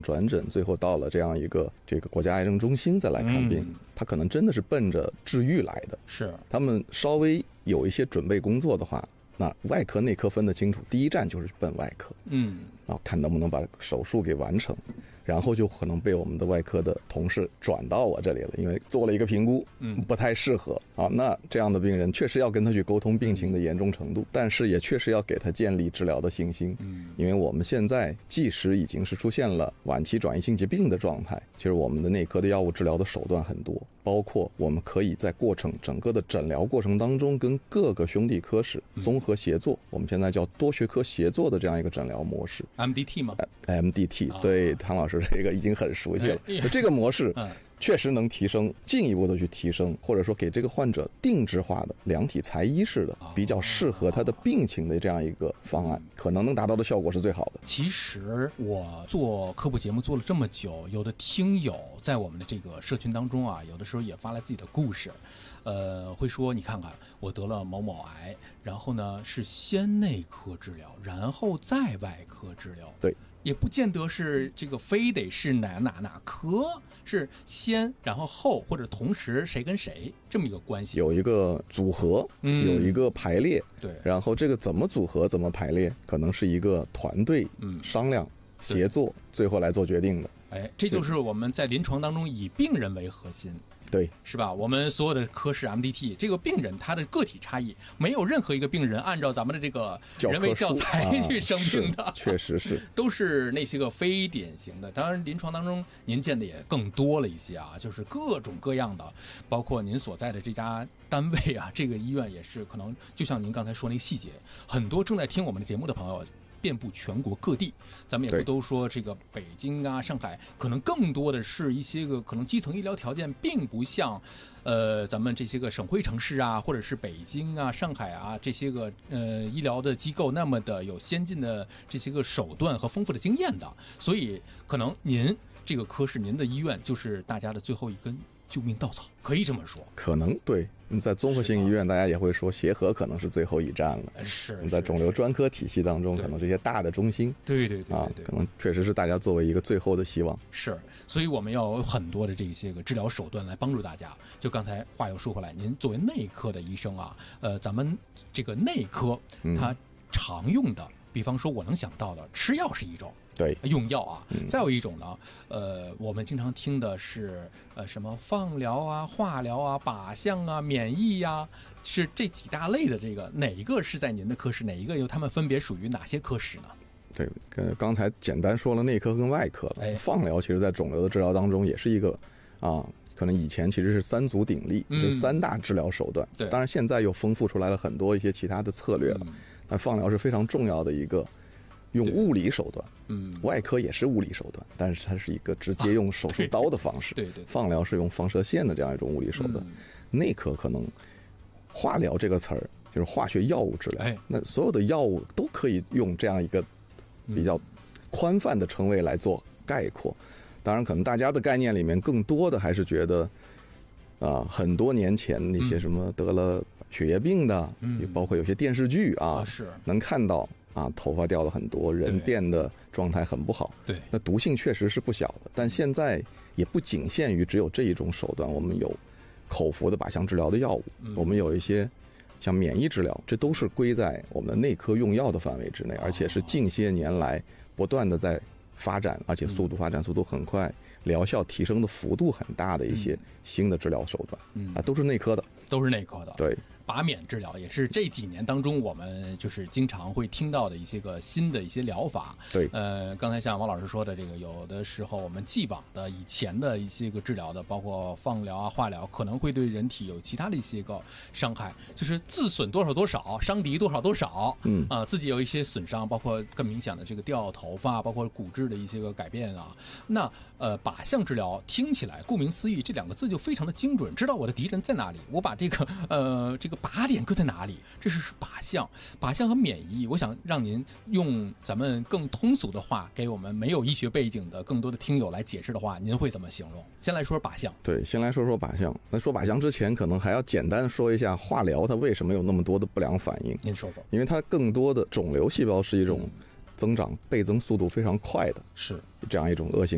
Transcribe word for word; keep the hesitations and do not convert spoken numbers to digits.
转诊，最后到了这样一个这个国家癌症中心再来看病，嗯、他可能真的是奔着治愈来的。 是， 他们稍微有一些准备工作的话，那外科内科分得清楚，第一站就是奔外科， 嗯， 然后看能不能把手术给完成，然后就可能被我们的外科的同事转到我这里了，因为做了一个评估，嗯，不太适合啊。那这样的病人确实要跟他去沟通病情的严重程度，但是也确实要给他建立治疗的信心，嗯，因为我们现在即使已经是出现了晚期转移性疾病的状态，其实我们的内科的药物治疗的手段很多，包括我们可以在过程整个的诊疗过程当中跟各个兄弟科室综合协作，我们现在叫多学科协作的这样一个诊疗模式。 M D T 吗 ？M D T， 对，唐老师这个已经很熟悉了。这个模式确实能提升，进一步的去提升，或者说给这个患者定制化的量体裁衣式的，比较适合他的病情的这样一个方案，可能能达到的效果是最好的。 其实我做科普节目做了这么久，有的听友在我们的这个社群当中啊，有的时候也发来自己的故事。呃，会说你看看我得了某某癌，然后呢是先内科治疗，然后再外科治疗。 对， 也不见得是这个非得是哪哪哪科，是先然后后或者同时谁跟谁这么一个关系， 有一个组合，嗯，有一个排列， 对， 然后这个怎么组合怎么排列，可能是一个团队嗯商量协作最后来做决定的。 哎，这就是我们在临床当中以病人为核心。 对， 是吧？我们所有的科室 M D T， 这个病人他的个体差异，没有任何一个病人按照咱们的这个人为教材去生病的， 啊、确实是， 都是那些个非典型的。当然，临床当中您见的也更多了一些啊，就是各种各样的，包括您所在的这家单位啊，这个医院也是可能，就像您刚才说那个细节，很多正在听我们的节目的朋友。遍布全国各地，咱们也不都说这个北京啊、上海，可能更多的是一些个可能基层医疗条件并不像，呃，咱们这些个省会城市啊，或者是北京啊、上海啊这些个呃医疗的机构那么的有先进的这些个手段和丰富的经验的，所以可能您这个科室、您的医院就是大家的最后一根救命稻草，可以这么说。 可能对，你在综合性医院，大家也会说协和可能是最后一站了。 是， 你在肿瘤专科体系当中，可能这些大的中心， 对对对对对， 可能确实是大家作为一个最后的希望。 是，所以我们要有很多的这些个治疗手段来帮助大家。就刚才话又说回来，您作为内科的医生啊，呃，咱们这个内科它常用的，嗯、比方说我能想到的，吃药是一种。 对， 用药啊，再有一种呢，呃，我们经常听的是呃什么放疗啊、化疗啊、靶向啊、免疫呀、啊，是这几大类的这个哪一个是在您的科室，哪一个由他们分别属于哪些科室呢？ 对，呃，刚才简单说了内科跟外科了。哎，放疗其实在肿瘤的治疗当中也是一个啊，可能以前其实是三足鼎立，这、嗯、三大治疗手段。对，当然现在又丰富出来了很多一些其他的策略了。嗯、但放疗是非常重要的一个。用物理手段，嗯，外科也是物理手段，但是它是一个直接用手术刀的方式。 啊、对, 对对， 放疗是用放射线的这样一种物理手段。嗯、内科可能化疗这个词儿就是化学药物治疗，哎，那所有的药物都可以用这样一个比较宽泛的称谓来做概括。当然，可能大家的概念里面更多的还是觉得，啊、呃，很多年前那些什么得了血液病的，嗯，也包括有些电视剧啊， 啊是能看到。啊，头发掉了很多，人变得状态很不好。 对， 那毒性确实是不小的，但现在也不仅限于只有这一种手段。我们有口服的靶向治疗的药物，嗯、我们有一些像免疫治疗，这都是归在我们的内科用药的范围之内，而且是近些年来不断的在发展，而且速度发展速度很快，疗效提升的幅度很大的一些新的治疗手段。嗯，啊，都是内科的， 都是内科的。 对。 靶免治疗也是这几年当中我们就是经常会听到的一些个新的一些疗法。 对， 呃，刚才像王老师说的，这个有的时候我们既往的以前的一些个治疗的，包括放疗啊、化疗，可能会对人体有其他的一些个伤害，就是自损多少多少，伤敌多少多少。嗯啊、呃，自己有一些损伤，包括更明显的这个掉头发，包括骨质的一些个改变啊。那呃，靶向治疗听起来顾名思义，这两个字就非常的精准，知道我的敌人在哪里，我把这个呃这个。靶点搁在哪里？这是靶向，靶向和免疫。我想让您用咱们更通俗的话，给我们没有医学背景的更多的听友来解释的话，您会怎么形容？先来说靶向。 对，先来说说靶向。那说靶向之前，可能还要简单说一下化疗它为什么有那么多的不良反应。 您说说。 因为它更多的肿瘤细胞是一种增长倍增速度非常快的， 是这样一种恶性